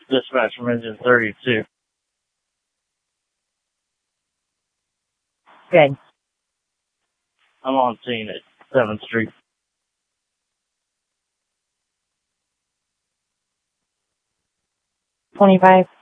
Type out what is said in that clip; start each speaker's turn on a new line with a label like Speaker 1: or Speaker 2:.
Speaker 1: Dispatch from engine 32.
Speaker 2: Good.
Speaker 1: I'm on scene at 7th Street.
Speaker 2: 25.